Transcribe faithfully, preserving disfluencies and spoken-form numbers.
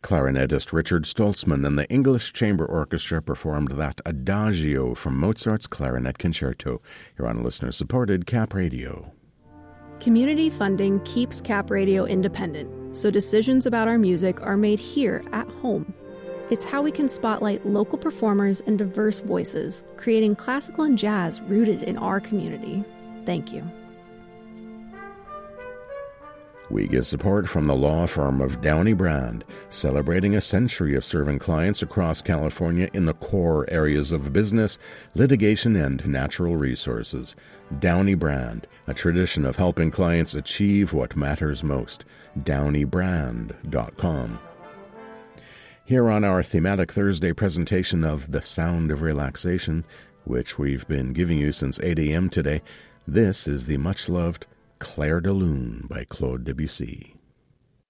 Clarinetist Richard Stoltzman and the English Chamber Orchestra performed that Adagio from Mozart's Clarinet Concerto. You're on listener-supported Cap Radio. Community funding keeps Cap Radio independent, so decisions about our music are made here at home. It's how we can spotlight local performers and diverse voices, creating classical and jazz rooted in our community. Thank you. We get support from the law firm of Downey Brand, celebrating a century of serving clients across California in the core areas of business, litigation, and natural resources. Downey Brand, a tradition of helping clients achieve what matters most. downey brand dot com. Here on our thematic Thursday presentation of The Sound of Relaxation, which we've been giving you since eight a.m. today, this is the much-loved Clair de Lune by Claude Debussy.